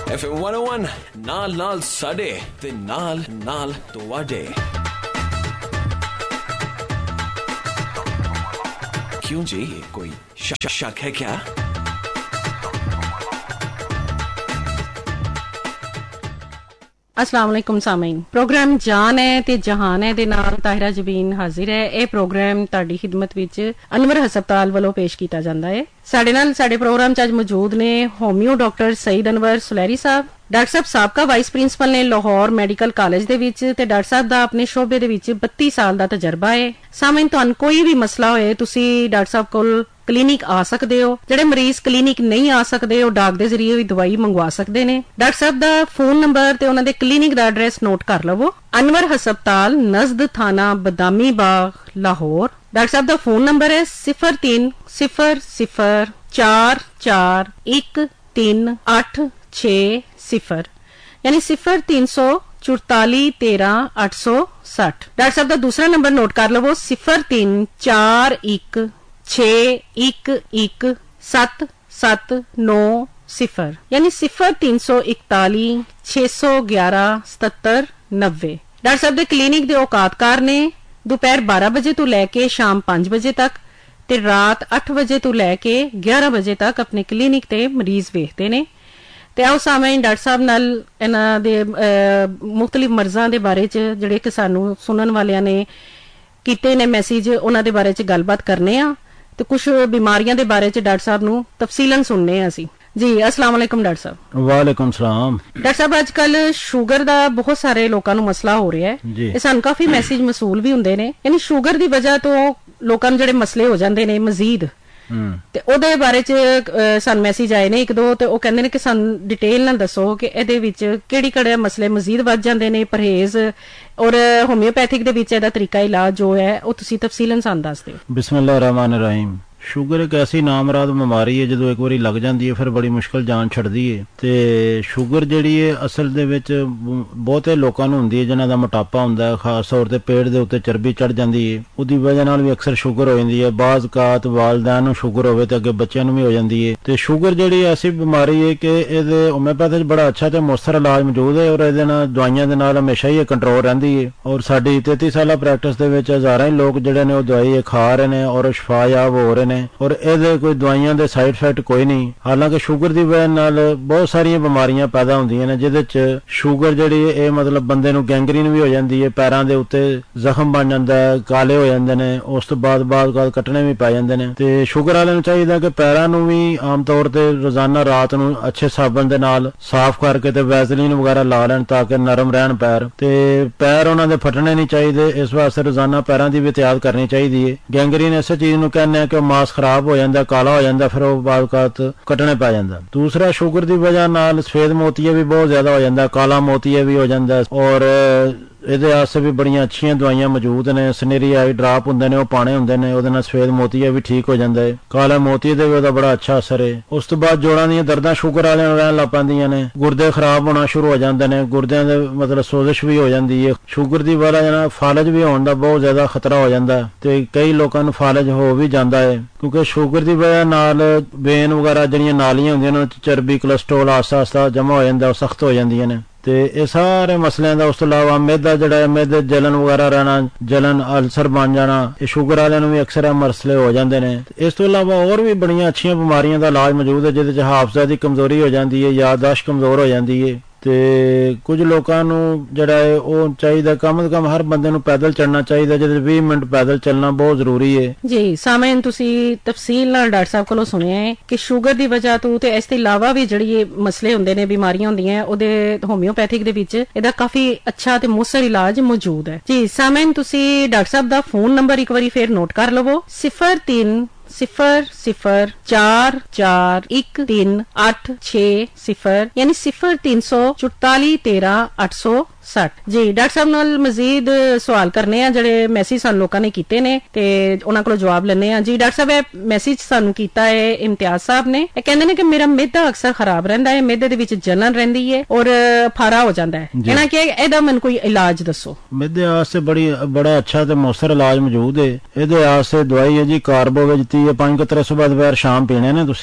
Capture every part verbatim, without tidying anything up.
F M one oh one ਨਾਲ ਨਾਲ ਸਾਡੇ ਤੇ ਨਾਲ ਨਾਲ ਤੁਹਾਡੇ। क्यों जी कोई शक शक है क्या? अस्सलाम वालेकुम सामीन। प्रोग्राम जान है ते जहान है दे नाल ताहिरा जबीन हाजिर है। ਇਹ ਪ੍ਰੋਗਰਾਮ ਤੁਹਾਡੀ ਖਿਦਮਤ ਵਿੱਚ ਅਨਵਰ ਹਸਪਤਾਲ ਵੱਲੋਂ ਪੇਸ਼ ਕੀਤਾ ਜਾਂਦਾ ਹੈ। ਸਾਡੇ ਨਾਲ ਸਾਡੇ ਪ੍ਰੋਗਰਾਮ 'ਚ ਅੱਜ ਮੌਜੂਦ ਨੇ ਹੋਮਿਓ ਡਾਕਟਰ ਸਈਦ ਅਨਵਰ ਸੁਲੈਰੀ ਸਾਹਿਬ। ਡਾਕਟਰ ਸਾਹਿਬ ਸਾਬਕਾ ਵਾਈਸ ਪ੍ਰਿੰਸੀਪਲ ਨੇ ਲਾਹੌਰ ਮੈਡੀਕਲ ਕਾਲਜ ਦੇ ਵਿੱਚ ਤੇ ਡਾਕਟਰ ਸਾਹਿਬ ਦਾ ਆਪਣੇ ਸ਼ੋਬੇ ਦੇ ਵਿੱਚ ਬੱਤੀ ਸਾਲ ਦਾ ਤਜਰਬਾ ਹੈ। ਸਾਮੀਨ ਤੁਹਾਨੂੰ ਕੋਈ ਵੀ ਮਸਲਾ ਹੋਏ ਤੁਸੀਂ ਡਾਕਟਰ ਸਾਹਿਬ ਕੋਲ ਕਲੀਨਿਕ ਆ ਸਕਦੇ ਹੋ। ਜਿਹੜੇ ਮਰੀਜ਼ ਕਲੀਨਿਕ ਨਹੀਂ ਆ ਸਕਦੇ ਉਹ ਡਾਕ ਦੇ ਜ਼ਰੀਏ ਵੀ ਦਵਾਈ ਮੰਗਵਾ ਸਕਦੇ ਨੇ। ਡਾਕਟਰ ਸਾਹਿਬ ਦਾ ਫੋਨ ਨੰਬਰ ਤੇ ਉਹਨਾਂ ਦੇ ਕਲੀਨਿਕ ਦਾ ਐਡਰੈਸ ਨੋਟ ਕਰ ਲਵੋ। ਅਨਵਰ ਹਸਪਤਾਲ ਨਜ਼ਦ ਥਾਣਾ ਬਦਾਮੀ ਬਾਗ ਲਾਹੌਰ। ਡਾਕਟਰ ਸਾਹਿਬ ਦਾ ਫੋਨ ਨੰਬਰ ਹੈ ਸਿਫਰ ਤਿੰਨ ਸਿਫਰ ਸਿਫਰ ਚਾਰ ਚਾਰ ਇੱਕ ਤਿੰਨ ਅੱਠ ਛੇ ਸਿਫਰ ਯਾਨੀ ਸਿਫਰ ਤਿੰਨ ਸੌ ਚੁਤਾਲੀ ਤੇਰਾਂ ਅੱਠ ਸੌ ਸੱਠ। ਡਾਕਟਰ ਸਾਹਿਬ ਦਾ ਦੂਸਰਾ ਨੰਬਰ ਨੋਟ ਕਰ ਲਵੋ ਸਿਫਰ ਤਿੰਨ ਚਾਰ ਇੱਕ ਛੇ ਇੱਕ ਇੱਕ ਸੱਤ ਸੱਤ ਨੌ ਸਿਫਰ ਯਾਨੀ ਸਿਫਰ ਤਿੰਨ ਸੌ ਇਕਤਾਲੀ ਛੇ ਸੌ ਗਿਆਰਾਂ ਸਤੱਤਰ ਨੱਬੇ। ਡਾਕਟਰ ਸਾਹਿਬ ਦੇ ਕਲੀਨਿਕ ਦੇ ਔਕਾਤਕਾਰ ਨੇ ਦੁਪਹਿਰ ਬਾਰਾਂ ਵਜੇ ਤੋਂ ਲੈ ਕੇ ਸ਼ਾਮ ਪੰਜ ਵਜੇ ਤੱਕ ਤੇ ਰਾਤ ਅੱਠ ਵਜੇ ਤੋਂ ਲੈ ਕੇ ਗਿਆਰਾਂ ਵਜੇ ਤੱਕ ਆਪਣੇ ਕਲੀਨਿਕ ਤੇ ਮਰੀਜ਼ ਵੇਖਦੇ ਨੇ। ਤੇ ਆਓ ਸਾਮੀਨ ਡਾਕਟਰ ਸਾਹਿਬ ਨਾਲ ਇਹਨਾਂ ਦੇ ਮੁਖਤਲਿਫ ਮਰਜ਼ਾਂ ਦੇ ਬਾਰੇ ਚ ਜਿਹੜੇ ਕਿ ਸਾਨੂੰ ਸੁਣਨ ਵਾਲਿਆਂ ਨੇ ਕੀਤੇ ਨੇ ਮੈਸੇਜ ਉਹਨਾਂ ਦੇ ਬਾਰੇ ਚ ਗੱਲਬਾਤ ਕਰਨੇ ਆ ਤੇ ਕੁਝ ਬਿਮਾਰੀਆਂ ਦੇ ਬਾਰੇ ਚ ਡਾਕਟਰ ਸਾਹਿਬ ਨੂੰ ਤਫਸੀਲਨ ਸੁਣਨੇ ਆ ਅਸੀਂ। ਜੀ अस्सलाम वालेकुम डॉक्टर साहब। वालेकुम सलाम। डॉक्टर साहब अजकल शुगर ਦਾ ਬਹੁਤ ਸਾਰੇ ਲੋਕਾਂ ਨੂੰ ਮਸਲਾ ਹੋ ਰਿਹਾ ਹੈ। ਇਹ ਸਾਨੂੰ ਕਾਫੀ ਮੈਸੇਜ ਮਸੂਲ ਵੀ ਹੁੰਦੇ ਨੇ ਯਾਨੀ ਸ਼ੂਗਰ ਦੀ ਵਜ੍ਹਾ ਤੋਂ ਲੋਕਾਂ ਨੂੰ ਜਿਹੜੇ ਮਸਲੇ ਹੋ ਜਾਂਦੇ ਨੇ ਮਜ਼ੀਦ ਤੇ ਉਹਦੇ ਬਾਰੇ ਚ ਸਾਨੂੰ ਮੈਸੇਜ ਆਏ ਨੇ ਇੱਕ ਦੋ ਤੇ ਉਹ ਕਹਿੰਦੇ ਨੇ ਕਿ ਸਾਨੂੰ ਡਿਟੇਲ ਨਾਲ ਦੱਸੋ ਕਿ ਇਹਦੇ ਵਿੱਚ ਕਿਹੜੀ ਕਿਹੜੇ ਮਸਲੇ ਮਜ਼ੀਦ ਵੱਧ ਜਾਂਦੇ ਨੇ ਪਰਹੇਜ਼ ਔਰ ਹੋਮਿਓਪੈਥਿਕ ਦੇ ਵਿੱਚ ਇਹਦਾ ਤਰੀਕਾ ਇਲਾਜ ਜੋ ਹੈ ਉਹ ਤੁਸੀਂ ਤਫਸੀਲਨ ਸਾਨੂੰ ਦੱਸ ਦਿਓ। ਬਿਸਮਿल्लाह रहमान रहीम। ਸ਼ੂਗਰ ਇੱਕ ਐਸੀ ਨਾਮਰਾਦ ਬਿਮਾਰੀ ਹੈ ਜਦੋਂ ਇੱਕ ਵਾਰੀ ਲੱਗ ਜਾਂਦੀ ਹੈ ਫਿਰ ਬੜੀ ਮੁਸ਼ਕਲ ਜਾਨ ਛੱਡਦੀ ਹੈ। ਤੇ ਸ਼ੂਗਰ ਜਿਹੜੀ ਹੈ ਅਸਲ ਦੇ ਵਿੱਚ ਬਹੁਤੇ ਲੋਕਾਂ ਨੂੰ ਹੁੰਦੀ ਹੈ ਜਿਨ੍ਹਾਂ ਦਾ ਮੋਟਾਪਾ ਹੁੰਦਾ ਹੈ, ਖਾਸ ਤੌਰ ਤੇ ਪੇਟ ਦੇ ਉੱਤੇ ਚਰਬੀ ਚੜ ਜਾਂਦੀ ਹੈ, ਉਹਦੀ ਵਜ੍ਹਾ ਨਾਲ ਵੀ ਅਕਸਰ ਸ਼ੂਗਰ ਹੋ ਜਾਂਦੀ ਹੈ। ਬਾਜ਼ ਕਾਤ ਵਾਲਦੈਨ ਨੂੰ ਸ਼ੂਗਰ ਹੋਵੇ ਤੇ ਅੱਗੇ ਬੱਚਿਆਂ ਨੂੰ ਵੀ ਹੋ ਜਾਂਦੀ ਹੈ। ਤੇ ਸ਼ੂਗਰ ਜਿਹੜੀ ਐਸੀ ਬਿਮਾਰੀ ਹੈ ਕਿ ਇਹਦੇ ਹੋਮਿਓਪੈਥੀ 'ਚ ਬੜਾ ਅੱਛਾ ਤੇ ਮੁਸਤਰ ਇਲਾਜ ਮੌਜੂਦ ਹੈ ਔਰ ਇਹਦੇ ਨਾਲ ਦਵਾਈਆਂ ਦੇ ਨਾਲ ਹਮੇਸ਼ਾ ਹੀ ਇਹ ਕੰਟਰੋਲ ਰਹਿੰਦੀ ਹੈ। ਔਰ ਸਾਡੀ ਤੇਤੀ ਸਾਲਾ ਪ੍ਰੈਕਟਿਸ ਦੇ ਵਿੱਚ ਹਜ਼ਾਰਾਂ ਹੀ ਲੋਕ ਜਿਹੜੇ ਨੇ ਉਹ ਦਵਾਈ ਖਾ ਰਹੇ ਨੇ ਔਰ ਸ਼ਿਫਾਯਾਬ ਹੋ ਰਹੇ ਨੇ ਔਰ ਇਹਦੇ ਕੋਈ ਦਵਾਈਆਂ ਦੇ ਸਾਈਡ ਇਫੈਕਟ ਕੋਈ ਨਹੀਂ। ਹਾਲਾਂਕਿ ਸ਼ੂਗਰ ਦੀ ਵਜ੍ਹਾ ਨਾਲ ਬਹੁਤ ਸਾਰੀਆਂ ਬਿਮਾਰੀਆਂ ਪੈਦਾ ਹੁੰਦੀਆਂ ਨੇ ਜਿਹਦੇ ਚ ਸ਼ੂਗਰ ਜਿਹੜੀ ਇਹ ਮਤਲਬ ਬੰਦੇ ਨੂੰ ਗੈਂਗਰੀਨ ਵੀ ਹੋ ਜਾਂਦੀ ਹੈ, ਪੈਰਾਂ ਦੇ ਉੱਤੇ ਜ਼ਖਮ ਬਣ ਜਾਂਦਾ ਹੈ, ਕਾਲੇ ਹੋ ਜਾਂਦੇ ਨੇ, ਉਸ ਤੋਂ ਬਾਅਦ ਬਾਅਦ ਬਾਅਦ ਕੱਟਣੇ ਵੀ ਪੈ ਜਾਂਦੇ ਨੇ। ਤੇ ਸ਼ੂਗਰ ਵਾਲਿਆਂ ਨੂੰ ਚਾਹੀਦਾ ਕਿ ਪੈਰਾਂ ਨੂੰ ਵੀ ਆਮ ਤੌਰ ਤੇ ਰੋਜ਼ਾਨਾ ਰਾਤ ਨੂੰ ਅੱਛੇ ਸਾਬਣ ਦੇ ਨਾਲ ਸਾਫ਼ ਕਰਕੇ ਤੇ ਵੈਜ਼ਲੀਨ ਵਗੈਰਾ ਲਾ ਲੈਣ ਤਾਂ ਕਿ ਨਰਮ ਰਹਿਣ ਪੈਰ ਤੇ ਪੈਰ ਉਹਨਾਂ ਦੇ ਫਟਣੇ ਨਹੀਂ ਚਾਹੀਦੇ। ਇਸ ਵਾਸਤੇ ਰੋਜ਼ਾਨਾ ਪੈਰਾਂ ਦੀ ਵੀ ਇhtiyat ਕਰਨੀ ਚਾਹੀਦੀ ਹੈ। ਗੈਂਗਰੀਨ ਇਸੇ ਚੀਜ਼ ਨੂੰ ਕਹਿੰਦੇ ਆ ਕਿ ਮਾਸ ਖਰਾਬ ਹੋ ਜਾਂਦਾ, ਕਾਲਾ ਹੋ ਜਾਂਦਾ, ਫਿਰ ਉਹ ਬਾਅਦ ਕੱਟਣੇ ਪੈ ਜਾਂਦਾ। ਦੂਸਰਾ ਸ਼ੂਗਰ ਦੀ ਵਜ੍ਹਾ ਨਾਲ ਸਫੇਦ ਮੋਤੀਆ ਵੀ ਬਹੁਤ ਜ਼ਿਆਦਾ ਹੋ ਜਾਂਦਾ, ਕਾਲਾ ਮੋਤੀਆ ਵੀ ਹੋ ਜਾਂਦਾ ਔਰ ਇਹਦੇ ਵਾਸਤੇ ਵੀ ਬੜੀਆਂ ਅੱਛੀਆਂ ਦਵਾਈਆਂ ਮੌਜੂਦ ਨੇ। ਸਨੇਰੀ ਆਈ ਡਰਾਪ ਹੁੰਦੇ ਨੇ ਉਹ ਪਾਣੇ ਹੁੰਦੇ ਨੇ, ਉਹਦੇ ਨਾਲ ਸਫੇਦ ਮੋਤੀਆ ਵੀ ਠੀਕ ਹੋ ਜਾਂਦਾ ਹੈ। ਕਾਲਾ ਮੋਤੀਏ ਦੇ ਵੀ ਉਹਦਾ ਬੜਾ ਅੱਛਾ ਅਸਰ ਹੈ। ਉਸ ਤੋਂ ਬਾਅਦ ਜੋੜਾਂ ਦੀਆਂ ਦਰਦਾਂ ਸ਼ੂਗਰ ਵਾਲਿਆਂ ਨੂੰ ਰਹਿਣ ਲੱਗ ਪੈਂਦੀਆਂ ਨੇ, ਗੁਰਦੇ ਖਰਾਬ ਹੋਣਾ ਸ਼ੁਰੂ ਹੋ ਜਾਂਦੇ ਨੇ, ਗੁਰਦਿਆਂ ਦੇ ਮਤਲਬ ਸੋਜ਼ਿਸ਼ ਵੀ ਹੋ ਜਾਂਦੀ ਹੈ। ਸ਼ੂਗਰ ਦੀ ਵਜ੍ਹਾ ਨਾਲ ਫਾਲਜ ਵੀ ਹੋਣ ਦਾ ਬਹੁਤ ਜ਼ਿਆਦਾ ਖਤਰਾ ਹੋ ਜਾਂਦਾ ਤੇ ਕਈ ਲੋਕਾਂ ਨੂੰ ਫਾਲਜ ਹੋ ਵੀ ਜਾਂਦਾ ਹੈ ਕਿਉਂਕਿ ਸ਼ੂਗਰ ਦੀ ਵਜ੍ਹਾ ਨਾਲ ਵੇਨ ਵਗੈਰਾ ਜਿਹੜੀਆਂ ਨਾਲੀਆਂ ਹੁੰਦੀਆਂ ਨੇ ਚਰਬੀ ਕੋਲੈਸਟਰੋਲ ਆਸਤਾ ਆਸਤਾ ਜਮਾ ਹੋ ਜਾਂਦਾ, ਉਹ ਸਖਤ ਹੋ ਜਾਂਦੀਆਂ ਨੇ। ਤੇ ਇਹ ਸਾਰੇ ਮਸਲਿਆਂ ਦਾ ਉਸ ਤੋਂ ਇਲਾਵਾ ਮੈਦਾ ਜਿਹੜਾ ਹੈ, ਮੈਦੇ ਜਲਨ ਵਗੈਰਾ ਰਹਿਣਾ, ਜਲਨ ਅਲਸਰ ਬਣ ਜਾਣਾ, ਇਹ ਸ਼ੂਗਰ ਵਾਲਿਆਂ ਨੂੰ ਵੀ ਅਕਸਰ ਇਹ ਮਸਲੇ ਹੋ ਜਾਂਦੇ ਨੇ। ਇਸ ਤੋਂ ਇਲਾਵਾ ਹੋਰ ਵੀ ਬੜੀਆਂ ਅੱਛੀਆਂ ਬਿਮਾਰੀਆਂ ਦਾ ਇਲਾਜ ਮੌਜੂਦ ਹੈ ਜਿਹਦੇ ਚ ਹਾਫਜ਼ਾ ਦੀ ਕਮਜ਼ੋਰੀ ਹੋ ਜਾਂਦੀ ਹੈ, ਯਾਦਾਸ਼ਤ ਕਮਜ਼ੋਰ ਹੋ ਜਾਂਦੀ ਹੈ ਤੇ ਕੁਝ ਲੋਕਾਂ ਨੂੰ ਜਿਹੜਾ ਹੈ ਉਹ ਚਾਹੀਦਾ ਕਮ ਸੇ ਕਮ ਹਰ ਬੰਦੇ ਨੂੰ ਪੈਦਲ ਚੱਲਣਾ ਚਾਹੀਦਾ, ਜਿਹਦੇ ਵੀਹ ਮਿੰਟ ਪੈਦਲ ਚੱਲਣਾ ਬਹੁਤ ਜ਼ਰੂਰੀ ਹੈ। ਜੀ ਸਾਮੀਨ ਤੁਸੀਂ ਤਫਸੀਲ ਨਾਲ ਡਾਕਟਰ ਸਾਹਿਬ ਕੋਲੋਂ ਸੁਣਿਆ ਹੈ ਕਿ ਸ਼ੂਗਰ ਦੀ ਵਜ੍ਹਾ ਤੋਂ ਤੇ ਇਸ ਤੋਂ ਇਲਾਵਾ ਵੀ ਜਿਹੜੀ ਇਹ ਮਸਲੇ ਹੁੰਦੇ ਨੇ, ਬਿਮਾਰੀਆਂ ਹੁੰਦੀਆਂ, ਉਹਦੇ ਹੋਮਿਓਪੈਥਿਕ ਦੇ ਵਿੱਚ ਇਹਦਾ ਕਾਫੀ ਅੱਛਾ ਤੇ ਮੁਸਰ ਇਲਾਜ ਮੌਜੂਦ ਹੈ। ਜੀ ਸਾਮੀਨ ਤੁਸੀਂ ਡਾਕਟਰ ਸਾਹਿਬ ਦਾ ਫੋਨ ਨੰਬਰ ਇੱਕ ਵਾਰੀ ਫੇਰ ਨੋਟ ਕਰ ਲਵੋ ਸਿਫਰ ਤਿੰਨ ਸਿਫਰ ਸਿਫਰ ਚਾਰ ਚਾਰ ਇੱਕ ਤਿੰਨ ਅੱਠ ਛੇ ਸਿਫਰ ਯਾਨੀ ਸਿਫਰ ਤਿੰਨ ਸੌ ਚੁਤਾਲੀ ਤੇਰਾਂ ਅੱਠ ਸੌ ਸੱਠ। ਜੀ ਡਾਕਟਰ ਸਾਹਿਬ ਨਾਲ ਮਜ਼ੀਦ ਸਵਾਲ ਕਰਨੇ ਆ ਜਿਹੜੇ ਮੈਸੇਜ ਸਾਨੂੰ ਲੋਕਾਂ ਨੇ ਕੀਤੇ ਨੇ ਤੇ ਉਹਨਾਂ ਕੋਲੋਂ ਜਵਾਬ ਲੈਣੇ ਆ। ਜੀ ਡਾਕਟਰ ਸਾਹਿਬ ਇਹ ਮੈਸੇਜ ਸਾਨੂੰ ਕੀਤਾ ਹੈ ਇਮਤਿਆਜ਼ ਸਾਹਿਬ ਨੇ, ਇਹ ਕਹਿੰਦੇ ਨੇ ਕਿ ਮੇਰਾ ਮਿਹਦਾ ਅਕਸਰ ਖਰਾਬ ਰਹਿੰਦਾ ਹੈ, ਮਿਹਦੇ ਦੇ ਵਿੱਚ ਜਲਨ ਰਹਿੰਦੀ ਹੈ ਔਰ ਫਾਰਾ ਹੋ ਜਾਂਦਾ ਹੈ, ਇਹਨਾਂ ਕਿ ਇਹਦਾ ਮੈਨੂੰ ਕੋਈ ਇਲਾਜ ਦੱਸੋ। ਮਿਹਦੇ ਵਾਸਤੇ ਬੜੀ ਬੜਾ ਅੱਛਾ ਤੇ ਮੌਸਰ ਇਲਾਜ ਮੌਜੂਦ ਹੈ। ਇਹਦੇ ਵਾਸਤੇ ਦਵਾਈ ਹੈ ਜੀ ਕਾਰਬੋਵੇਜ ਤੀ ਪੰਜ ਕਤਰੇ ਸੁਬਹ ਦੁਪਹਿਰ ਸ਼ਾਮ ਪੀਣੇ ਨੇ ਤੁਸੀਂ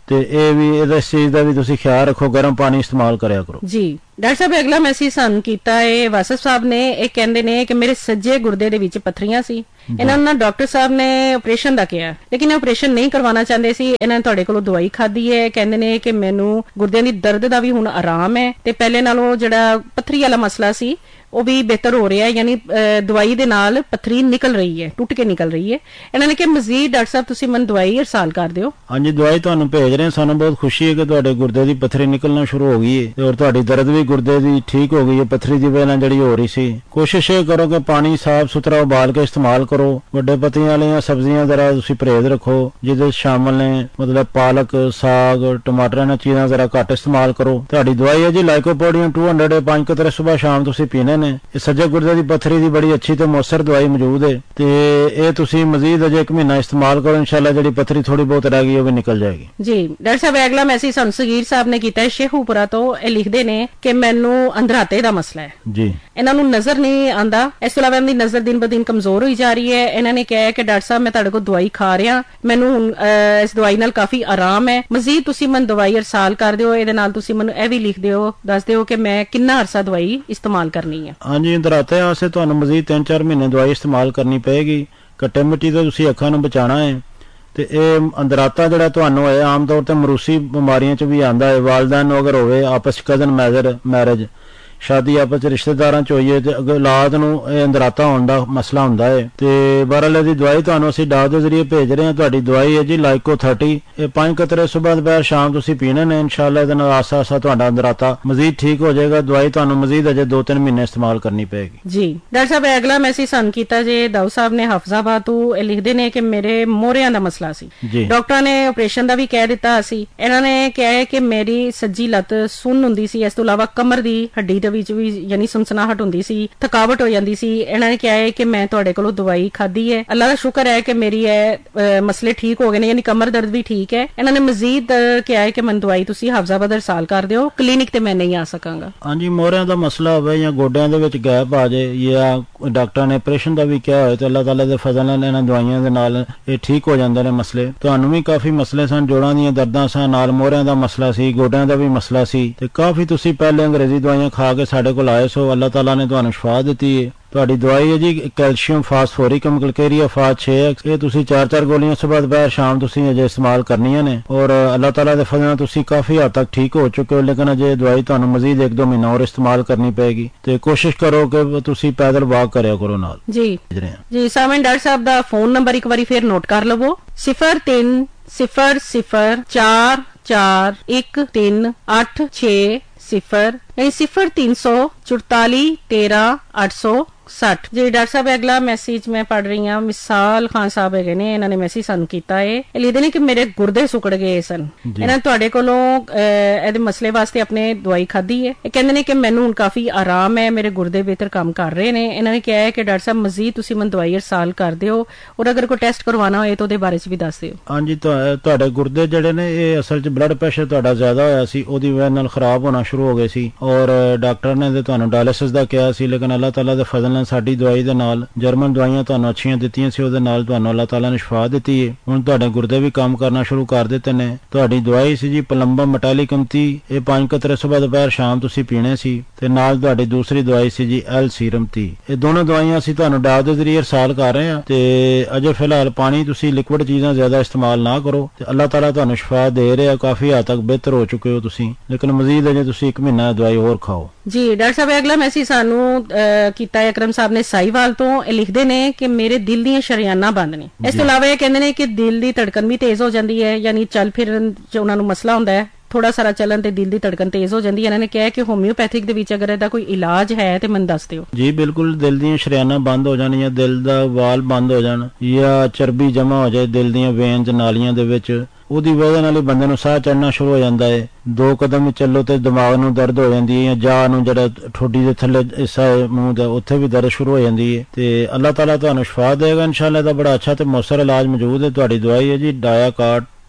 ਤੇ ਇਹ ਵੀ ਇਹਦਾ ਇਸ ਚੀਜ਼ ਦਾ ਵੀ ਤੁਸੀਂ ਖਿਆਲ ਰੱਖੋ, ਗਰਮ ਪਾਣੀ ਇਸਤੇਮਾਲ ਕਰਿਆ ਕਰੋ। ਜੀ ਡਾਕਟਰ ਸਾਹਿਬ, ਅਗਲਾ ਮੈਸੇਜ ਸਾਨੂੰ ਕੀਤਾ ਹੈ ਵਾਸਫ ਸਾਹਿਬ ਨੇ। ਇਹ ਕਹਿੰਦੇ ਨੇ ਕਿ ਮੇਰੇ ਸੱਜੇ ਗੁਰਦੇ ਦੇ ਵਿੱਚ ਪੱਥਰੀਆਂ ਸੀ, ਇਹਨਾਂ ਨੂੰ ਨਾ ਡਾਕਟਰ ਸਾਹਿਬ ਨੇ ਆਪਰੇਸ਼ਨ ਦਾ ਕਿਹਾ, ਲੇਕਿਨ ਇਹ ਆਪਰੇਸ਼ਨ ਨਹੀਂ ਕਰਵਾਉਣਾ ਚਾਹੁੰਦੇ ਸੀ। ਇਹਨਾਂ ਨੇ ਤੁਹਾਡੇ ਕੋਲੋਂ ਦਵਾਈ ਖਾਧੀ ਹੈ, ਕਹਿੰਦੇ ਨੇ ਕਿ ਮੈਨੂੰ ਗੁਰਦਿਆਂ ਦੀ ਦਰਦ ਦਾ ਵੀ ਹੁਣ ਆਰਾਮ ਹੈ ਤੇ ਪਹਿਲੇ ਨਾਲੋਂ ਜਿਹੜਾ ਪੱਥਰੀ ਵਾਲਾ ਮਸਲਾ ਸੀ ਉਹ ਵੀ ਬਿਹਤਰ ਹੋ ਰਿਹਾ ਹੈ, ਯਾਨੀ ਦਵਾਈ ਦੇ ਨਾਲ ਪੱਥਰੀ ਨਿਕਲ ਰਹੀ ਹੈ, ਟੁੱਟ ਕੇ ਨਿਕਲ ਰਹੀ ਹੈ। ਇਹਨਾਂ ਨੇ ਕਿ ਮਜ਼ੀਦ ਡਾਕਟਰ ਸਾਹਿਬ ਤੁਸੀਂ ਮੈਨੂੰ ਦਵਾਈ ਇਰਸਾਲ ਕਰ ਦਿਓ। ਹਾਂਜੀ, ਦਵਾਈ ਤੁਹਾਨੂੰ ਭੇਜ ਰਹੇ, ਸਾਨੂੰ ਬਹੁਤ ਖੁਸ਼ੀ ਹੈ ਕਿ ਤੁਹਾਡੇ ਗੁਰਦੇ ਦੀ ਪੱਥਰੀ ਨਿਕਲਣਾ ਸ਼ੁਰੂ ਹੋ ਗਈ ਹੈ ਔਰ ਤੁਹਾਡੀ ਦਰਦ ਵੀ ਗੁਰਦੇ ਦੀ ਠੀਕ ਹੋ ਗਈ ਹੈ, ਪੱਥਰੀ ਦੀ ਵਜ੍ਹਾ ਨਾਲ ਜਿਹੜੀ ਹੋ ਰਹੀ ਸੀ। ਕੋਸ਼ਿਸ਼ ਇਹ ਕਰੋ ਕਿ ਪਾਣੀ ਸਾਫ਼ ਸੁਥਰਾ ਉਬਾਲ ਕੇ ਇਸਤੇਮਾਲ ਕਰੋ। ਵੱਡੇ ਪੱਤੀਆਂ ਵਾਲੀਆਂ ਸਬਜ਼ੀਆਂ ਜ਼ਰਾ ਤੁਸੀਂ ਪਰਹੇਜ਼ ਰੱਖੋ, ਜਿਹਦੇ ਸ਼ਾਮਲ ਨੇ ਮਤਲਬ ਪਾਲਕ, ਸਾਗ, ਟਮਾਟਰ, ਇਹਨਾਂ ਚੀਜ਼ਾਂ ਜ਼ਰਾ ਘੱਟ ਇਸਤੇਮਾਲ ਕਰੋ। ਤੁਹਾਡੀ ਦਵਾਈ ਹੈ ਜੀ ਲਾਈਕੋਪੋਡੀਅਮ ਦੋ ਸੌ, ਪੰਜ ਕਤਰੇ ਸਵੇਰ ਸ਼ਾਮ ਤੁਸੀਂ ਪੀਣੇ ਨੇ। ਇਹ ਸੱਜੇ ਗੁਰਦੇ ਦੀ ਪੱਥਰੀ ਦੀ ਬੜੀ ਅੱਛੀ ਤੇ ਮੌਸਰ ਦਵਾਈ ਮੌਜੂਦ ਹੈ ਤੇ ਇਹ ਤੁਸੀਂ ਮਜ਼ੀਦ ਅਜੇ ਇੱਕ ਮਹੀਨਾ ਇਸਤੇਮਾਲ ਕਰੋ, ਇਨਸ਼ਾਅੱਲਾ ਜਿਹੜੀ ਪੱਥਰੀ ਥੋੜੀ ਬਹੁਤ ਰਹਿ ਗਈ ਉਹ ਵੀ ਨਿਕਲ ਜਾਏਗੀ। ਜੀ ਡਾਕਟਰ ਸਾਹਿਬ, ਅਗਲਾ ਮੈਸੇਜ ਸਾਨੂੰ ਸਗੀਰ ਸਾਹਿਬ ਨੇ ਕੀਤਾ ਹੈ ਸ਼ੇਖੂਪੁਰਾ ਤੋਂ। ਇਹ ਲਿਖਦੇ ਨੇ ਕਿ ਮੈਨੂੰ ਅੰਧਰਾਤੇ ਦਾ ਮਸਲਾ ਹੈ ਜੀ, ਇਹਨਾਂ ਨੂੰ ਨਜ਼ਰ ਨਹੀਂ ਆਂਦਾ, ਇਸ ਤੋਂ ਇਲਾਵਾ ਇਹਨਾਂ ਦੀ ਨਜ਼ਰ ਦਿਨ ਬ ਦਿਨ ਕਮਜ਼ੋਰ ਹੋਈ ਜਾ ਰਹੀ ਹੈ। ਇਹਨਾਂ ਨੇ ਕਿਹਾ ਕਿ ਡਾਕਟਰ ਸਾਹਿਬ ਮੈਂ ਤੁਹਾਡੇ ਕੋਲ ਦਵਾਈ ਖਾ ਰਿਹਾ, ਮੈਨੂੰ ਹੁਣ ਇਸ ਦਵਾਈ ਨਾਲ ਕਾਫੀ ਆਰਾਮ ਹੈ, ਮਜ਼ੀਦ ਤੁਸੀਂ ਮੈਨੂੰ ਦਵਾਈ ਇਰਸਾਲ ਕਰ ਦਿਓ। ਇਹਦੇ ਨਾਲ ਤੁਸੀਂ ਮੈਨੂੰ ਇਹ ਵੀ ਲਿਖ ਦਿਓ, ਦੱਸ ਦਿਓ ਕਿ ਮੈਂ ਕਿੰਨਾ ਅਰਸਾ ਦਵਾਈ ਇਸਤੇਮਾਲ ਕਰਨੀ ਹੈ। ਹਾਂਜੀ, ਅੰਧਰਾਤੇ ਵਾਸਤੇ ਤੁਹਾਨੂੰ ਮਜ਼ੀਦ ਤਿੰਨ ਚਾਰ ਮਹੀਨੇ ਦਵਾਈ ਇਸਤੇਮਾਲ ਕਰਨੀ ਪਏਗੀ। ਕੱਟੇ ਮਿੱਟੀ ਤੋਂ ਤੁਸੀਂ ਅੱਖਾਂ ਨੂੰ ਬਚਾਉਣਾ ਹੈ ਤੇ ਇਹ ਅੰਧਰਾਤਾ ਜਿਹੜਾ ਤੁਹਾਨੂੰ ਹੈ ਆਮ ਤੌਰ ਤੇ ਮਰੂਸੀ ਬਿਮਾਰੀਆਂ ਚ ਵੀ ਆਉਂਦਾ ਹੈ। ਵਾਲਦੈਨ ਨੂੰ ਅਗਰ ਹੋਵੇ ਆਪਸ ਕਜ਼ਨ ਮੈਜ਼ਰ ਮੈਰਿਜ ਸ਼ਾਦੀ ਆਪਸ ਚ ਰਿਸ਼ਤੇਦਾਰਾਂ ਚ ਹੋਈਏ ਤੇ ਔਲਾਦ ਨੂੰ ਇਹ ਅੰਧਰਾਤਾ ਹੋਣ ਦਾ ਮਸਲਾ ਹੁੰਦਾ ਹੈ। ਤੇ ਬਹਰਹਾਲ ਦੀ ਦਵਾਈ ਤੁਹਾਨੂੰ ਅਸੀਂ ਡਾਕ ਦੇ ਜ਼ਰੀਏ ਭੇਜ ਰਹੇ ਹਾਂ। ਤੁਹਾਡੀ ਦਵਾਈ ਹੈ ਜੀ ਲਾਈਕੋ ਥਰਟੀ, ਇਹ ਪੰਜ ਕਤਰੇ ਸਵੇਰ ਦੁਪਹਿਰ ਸ਼ਾਮ ਤੁਸੀਂ ਪੀਣੇ ਨੇ। ਇਨਸ਼ਾਅੱਲਾ ਇਹਦੇ ਨਾਲ ਆਸਾ ਆਸਾ ਤੁਹਾਡਾ ਅੰਧਰਾਤਾ ਮਜ਼ੀਦ ਠੀਕ ਹੋ ਜਾਏਗਾ। ਦਵਾਈ ਤੁਹਾਨੂੰ ਮਜ਼ੀਦ ਅਜੇ ਦੋ ਤਿੰਨ ਮਹੀਨੇ ਇਸਤੇਮਾਲ ਕਰਨੀ ਪਏਗੀ। ਜੀ ਡਾਕਟਰ ਸਾਹਿਬ, ਅਗਲਾ ਮੈਸੇਜ ਸਾਨੂੰ ਕੀਤਾ ਜੇ ਦਾਊ ਸਾਹਿਬ ਨੇ ਹਾਫਜ਼ਾਬਾਦ ਤੋਂ। ਇਹ ਲਿਖਦੇ ਨੇ ਕਿ ਮੇਰੇ ਮੋਹਰਿਆਂ ਦਾ ਮਸਲਾ ਸੀ, ਡਾਕਟਰਾਂ ਨੇ ਆਪਰੇਸ਼ਨ ਦਾ ਵੀ ਕਹਿ ਦਿੱਤਾ ਸੀ। ਇਹਨਾਂ ਨੇ ਕਿਹਾ ਹੈ ਕਿ ਮੇਰੀ ਸੱਜੀ ਲੱਤ ਸੁੰਨ ਹੁੰਦੀ ਸੀ, ਇਸ ਤੋਂ ਇਲਾਵਾ ਕਮਰ ਦੀ ਹੱਡੀ ਵਿੱਚ ਵੀ ਯਾਨੀ ਸੁਨਸਨਾਹਟ ਹੁੰਦੀ ਸੀ, ਥਕਾਵਟ ਹੋ ਜਾਂਦੀ ਸੀ। ਇਹਨਾਂ ਨੇ ਕਿਹਾ ਹੈ ਕਿ ਮੈਂ ਤੁਹਾਡੇ ਕੋਲੋਂ ਦਵਾਈ ਖਾਧੀ ਹੈ, ਅੱਲਾ ਦਾ ਸ਼ੁਕਰ ਹੈ ਕਿ ਮੇਰੀ ਇਹ ਮਸਲੇ ਠੀਕ ਹੋ ਗਏ ਨੇ, ਯਾਨੀ ਕਮਰ ਦਰਦ ਵੀ ਠੀਕ ਹੈ। ਇਹਨਾਂ ਨੇ ਮਜ਼ੀਦ ਕਿਹਾ ਹੈ ਕਿ ਮੈਨੂੰ ਦਵਾਈ ਤੁਸੀਂ ਹਾਫਜ਼ਾਬਾਦ ਇਰਸਾਲ ਕਰ ਦਿਓ, ਕਲੀਨਿਕ ਤੇ ਮੈਂ ਨਹੀਂ ਆ ਸਕਾਂਗਾ। ਹਾਂਜੀ, ਮੋਹਰਿਆਂ ਦਾ ਮਸਲਾ ਹੋਵੇ ਜਾਂ ਗੋਡਿਆਂ ਦੇ ਵਿੱਚ ਗੈਪ ਆ ਜਾਏ ਜਾਂ ਡਾਕਟਰਾਂ ਨੇ ਆਪਰੇਸ਼ਨ ਦਾ ਵੀ ਕਿਹਾ ਹੋਏ ਤੇ ਅੱਲਾਹ ਤਾਲਾ ਦੇ ਫਜ਼ਲ ਨਾਲ ਇਹਨਾਂ ਦਵਾਈਆਂ ਦੇ ਨਾਲ ਇਹ ਠੀਕ ਹੋ ਜਾਂਦੇ ਨੇ ਮਸਲੇ। ਤੁਹਾਨੂੰ ਵੀ ਕਾਫੀ ਮਸਲੇ ਸਨ, ਜੋੜਾਂ ਦੀਆਂ ਦਰਦਾਂ ਸਨ, ਨਾਲ ਮੋਹਰਿਆਂ ਦਾ ਮਸਲਾ ਸੀ, ਗੋਡਿਆਂ ਦਾ ਵੀ ਮਸਲਾ ਸੀ ਤੇ ਕਾਫੀ ਤੁਸੀਂ ਪਹਿਲੇ ਅੰਗਰੇਜ਼ੀ ਦਵਾਈਆਂ ਖਾ ਕੇ ਸਾਡੇ ਕੋਲ ਆਏ ਸੋ ਅੱਲਾਹ ਤਾਲਾ ਨੇ ਤੁਹਾਨੂੰ ਸ਼ਿਫਾ ਦਿੱਤੀ ਹੈ। ਤੁਹਾਡੀ ਦਵਾਈ ਹੈ ਜੀ ਕੈਲਸ਼ੀਅਮ ਫਾਸਫੋਰਿਕਮ ਕਲਕੇਰੀਆ ਫਾਸ ਛੇ, ਇਹ ਤੁਸੀਂ ਚਾਰ ਚਾਰ ਗੋਲੀਆਂ ਸਵੇਰ ਦੁਪਹਿਰ ਸ਼ਾਮ ਤੁਸੀਂ ਅਜੇ ਇਸਤੇਮਾਲ ਕਰਨੀਆਂ ਨੇ ਔਰ ਅੱਲਾਹ ਤਾਲਾ ਦੇ ਫਜ਼ਲ ਨਾਲ ਤੁਸੀਂ ਕਾਫੀ ਹੱਦ ਤੱਕ ਠੀਕ ਹੋ ਚੁੱਕੇ ਹੋ। ਲੇਕਿਨ ਅਜੇ ਦਵਾਈ ਤੁਹਾਨੂੰ ਮਜ਼ੀਦ ਇੱਕ ਦੋ ਮਹੀਨਾ ਹੋਰ ਇਸਤੇਮਾਲ ਕਰਨੀ ਪਏਗੀ ਤੇ ਕੋਸ਼ਿਸ਼ ਕਰੋ ਕਿ ਤੁਸੀਂ ਪੈਦਲ ਵਾਕ ਕਰਿਆ ਕਰੋ ਨਾਲ। ਜੀ ਜੀ ਸਾਮਨ ਡਾਕਟਰ ਸਾਹਿਬ ਦਾ ਫੋਨ ਨੰਬਰ ਇੱਕ ਵਾਰੀ ਫੇਰ ਨੋਟ ਕਰ ਲਵੋ, ਸਿਫਰ ਤਿੰਨ ਸਿਫਰ ਸਿਫਰ ਚਾਰ ਚਾਰ ਇੱਕ ਤਿੰਨ ਅੱਠ ਛੇ ਸਿਫਰ ਯਾਨੀ ਸਿਫਰ ਤਿੰਨ ਸੌ ਚੁਤਾਲੀ ਤੇਰਾਂ ਅੱਠ ਸੌ ਸੱਠ। ਜੀ ਡਾਕਟਰ ਸਾਹਿਬ, ਅਗਲਾ ਮੈਸੇਜ ਮੈਂ ਪੜ ਰਹੀ ਹਾਂ। ਮਿਸਾਲ ਖਾਨ ਸਾਹਿਬ ਹੈਗੇ ਨੇ, ਇਹਨਾਂ ਨੇ ਮੈਸੇਜ ਸਾਨੂੰ ਕੀਤਾ ਹੈ। ਇਹ ਲਿਖਦੇ ਨੇ ਕਿ ਮੇਰੇ ਗੁਰਦੇ ਸੁੱਕੜ ਗਏ ਸਨ, ਇਹਨਾਂ ਤੁਹਾਡੇ ਕੋਲੋਂ ਇਹਦੇ ਮਸਲੇ ਵਾਸਤੇ ਆਪਣੇ ਦਵਾਈ ਖਾਧੀ ਹੈ। ਇਹ ਕਹਿੰਦੇ ਨੇ ਕਿ ਮੈਨੂੰ ਹੁਣ ਕਾਫੀ ਆਰਾਮ ਹੈ, ਮੇਰੇ ਗੁਰਦੇ ਬਿਹਤਰ ਕੰਮ ਕਰ ਰਹੇ ਨੇ। ਇਹਨਾਂ ਨੇ ਕਿਹਾ ਹੈ ਕਿ ਡਾਕਟਰ ਸਾਹਿਬ ਮਜ਼ੀਦ ਤੁਸੀਂ ਮੈਨੂੰ ਦਵਾਈ ਇਰਸਾਲ ਕਰ ਦਿਓ ਔਰ ਅਗਰ ਕੋਈ ਟੈਸਟ ਕਰਵਾਉਣਾ ਹੋਏ ਤਾਂ ਉਹਦੇ ਬਾਰੇ ਚ ਵੀ ਦੱਸ ਦਿਓ। ਹਾਂਜੀ, ਤੁਹਾਡੇ ਗੁਰਦੇ ਜਿਹੜੇ ਨੇ ਇਹ ਅਸਲ ਚ ਬਲੱਡ ਪ੍ਰੈਸ਼ਰ ਤੁਹਾਡਾ ਜ਼ਿਆਦਾ ਹੋਇਆ ਸੀ, ਉਹਦੀ ਵਜ੍ਹਾ ਨਾਲ ਖਰਾਬ ਹੋਣਾ ਸ਼ੁਰੂ ਹੋ ਗਏ ਸੀ ਔਰ ਡਾਕਟਰ ਨੇ ਤੇ ਤੁਹਾਨੂੰ ਡਾਇਲਿਸਿਸ ਦਾ ਕਿਹਾ ਸੀ। ਲੇਕਿਨ ਅੱਲਾਹ ਤਾਲਾ ਦੇ ਫਜ਼ਲ ਸਾਡੀ ਦਵਾਈ ਦੇ ਨਾਲ ਜਰਮਨ ਦਵਾਈਆਂ ਤੁਹਾਨੂੰ ਅੱਛੀਆਂ ਦਿੱਤੀਆਂ ਸੀ, ਉਹਦੇ ਨਾਲ ਤੁਹਾਨੂੰ ਅੱਲਾਹ ਤਾਲਾ ਨੇ ਸ਼ਿਫਾ ਦਿੱਤੀ ਹੈ। ਹੁਣ ਤੁਹਾਡੇ ਗੁਰਦੇ ਵੀ ਕੰਮ ਕਰਨਾ ਸ਼ੁਰੂ ਕਰ ਦਿੱਤੇ ਨੇ। ਤੁਹਾਡੀ ਦਵਾਈ ਸੀ ਜੀ ਪਲੰਬਮ ਮੈਟੈਲਿਕਮ ਤੀ, ਇਹ ਪੰਜ ਕਤਰੇ ਸਵੇਰ ਦੁਪਹਿਰ ਸ਼ਾਮ ਤੁਸੀਂ ਪੀਣੇ ਸੀ ਤੇ ਨਾਲ ਤੁਹਾਡੀ ਦੂਸਰੀ ਦਵਾਈ ਸੀ ਜੀ ਐਲ ਸੀਰਮ ਤੀ। ਇਹ ਦੋਨੋਂ ਦਵਾਈਆਂ ਅਸੀਂ ਤੁਹਾਨੂੰ ਡਾਕ ਦੇ ਜ਼ਰੀਏ ਇਰਸਾਲ ਕਰ ਰਹੇ ਹਾਂ ਤੇ ਅਜੇ ਫਿਲਹਾਲ ਪਾਣੀ ਤੁਸੀਂ ਲਿਕਵਿਡ ਚੀਜ਼ਾਂ ਜ਼ਿਆਦਾ ਇਸਤੇਮਾਲ ਨਾ ਕਰੋ ਤੇ ਅੱਲਾਹ ਤਾਲਾ ਤੁਹਾਨੂੰ ਸ਼ਿਫਾ ਦੇ ਰਿਹਾ, ਕਾਫੀ ਹੱਦ ਤੱਕ ਬਿਹਤਰ ਹੋ ਚੁੱਕੇ ਹੋ ਤੁਸੀਂ। ਲੇਕਿਨ ਮਜ਼ੀਦ ਅਜੇ ਤੁਸੀਂ ਇੱਕ ਮਹੀਨਾ ਦਵਾਈ ਹੋਰ ਖਾਓ। ਜੀ ਡਾਕਟਰ ਸਾਹਿਬ, ਅਗਲਾ ਮੈਸੇਜ ਸਾਨੂੰ ਕੀਤਾ ਹੈ ਅਕਰਮ ਸਾਹਿਬ ਨੇ ਸਾਈਵਾਲ ਤੋਂ। ਇਹ ਲਿਖਦੇ ਨੇ ਕਿ ਮੇਰੇ ਦਿਲ ਦੀਆਂ ਸ਼ਰੀਆਨਾਂ ਬੰਦ ਨੇ। ਇਸ ਤੋਂ ਇਲਾਵਾ ਇਹ ਕਹਿੰਦੇ ਨੇ ਕਿ ਦਿਲ ਦੀ ਧੜਕਨ ਵੀ ਤੇਜ਼ ਹੋ ਜਾਂਦੀ ਹੈ, ਯਾਨੀ ਚੱਲ ਫਿਰਨ ਚ ਉਹਨਾਂ ਨੂੰ ਮਸਲਾ ਹੁੰਦਾ ਹੈ, ਥੋੜਾ ਸਾਰਾ ਚੱਲਣ ਤੇ ਦਿਲ ਦੀ ਧੜਕਨ ਤੇਜ਼ ਹੋ ਜਾਂਦੀ ਹੈ। ਇਹਨਾਂ ਨੇ ਕਿਹਾ ਕਿ ਹੋਮਿਓਪੈਥਿਕ ਦੇ ਵਿੱਚ ਅਗਰ ਇਹਦਾ ਕੋਈ ਇਲਾਜ ਹੈ ਤੇ ਮੈਨੂੰ ਦੱਸ ਦਿਓ। ਜੀ ਬਿਲਕੁਲ, ਦਿਲ ਦੀਆਂ ਸ਼ਰੀਆਨਾਂ ਬੰਦ ਹੋ ਜਾਣ ਜਾਂ ਦਿਲ ਦਾ ਵਾਲ ਬੰਦ ਹੋ ਜਾਣ ਜਾਂ ਚਰਬੀ ਜਮਾ ਹੋ ਜਾਏ ਦਿਲ ਦੀਆਂ ਵੇਨਸ ਨਾਲੀਆਂ ਦੇ ਵਿੱਚ, ਉਹਦੀ ਵਜ੍ਹਾ ਨਾਲ ਹੀ ਬੰਦੇ ਨੂੰ ਸਾਹ ਚੜਨਾ ਸ਼ੁਰੂ ਹੋ ਜਾਂਦਾ ਹੈ। ਦੋ ਕਦਮ ਵੀ ਚੱਲੋ ਤੇ ਦਿਮਾਗ ਨੂੰ ਦਰਦ ਹੋ ਜਾਂਦੀ ਹੈ, ਜਾਂ ਨੂੰ ਜਿਹੜਾ ਠੋਡੀ ਦੇ ਥੱਲੇ ਹਿੱਸਾ ਹੈ ਮੂੰਹ ਦਾ ਉੱਥੇ ਵੀ ਦਰਦ ਸ਼ੁਰੂ ਹੋ ਜਾਂਦੀ ਹੈ ਤੇ ਅੱਲਾਹ ਤਾਲਾ ਤੁਹਾਨੂੰ ਸ਼ਿਫਾ ਦੇਗਾ ਇਨਸ਼ਾਅੱਲਾ। ਦਾ ਬੜਾ ਅੱਛਾ ਤੇ ਮੌਸਰ ਇਲਾਜ ਮੌਜੂਦ ਹੈ। ਤੁਹਾਡੀ ਦਵਾਈ ਹੈ ਜੀ ਡਾਇਆਕਾਰਟ